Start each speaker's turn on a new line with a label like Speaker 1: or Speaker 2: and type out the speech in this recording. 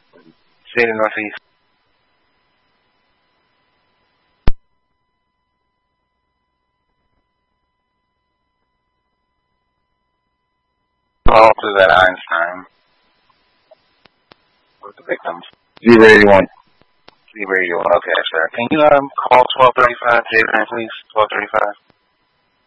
Speaker 1: City Northeast. All to that Einstein with the victims.
Speaker 2: Z81.
Speaker 1: Z Radio. Okay, sir. Can you call 1235 Jason, please? 1235.